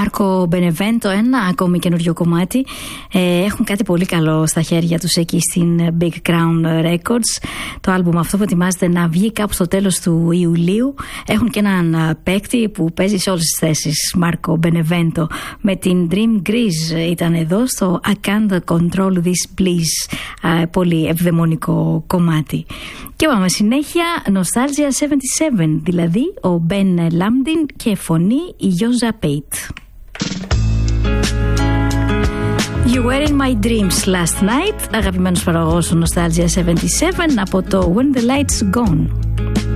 Μάρκο Μπενεβέντο, ένα ακόμη καινούριο κομμάτι. Έχουν κάτι πολύ καλό στα χέρια τους εκεί στην Big Crown Records. Το άλμπουμ αυτό που ετοιμάζεται να βγει κάπου στο τέλος του Ιουλίου. Έχουν και έναν παίκτη που παίζει σε όλες τις θέσεις, Μάρκο Μπενεβέντο. Με την Dream Grease ήταν εδώ στο I Can't Control This Please. Πολύ ευδαιμονικό κομμάτι. Και πάμε συνέχεια, Nostalgia 77, δηλαδή ο Ben Lambdin και φωνή η Γιώζα Πέιτ. You were in my dreams last night, αγαπημένος παραγωγός του Nostalgia 77 από το When the Lights Gone.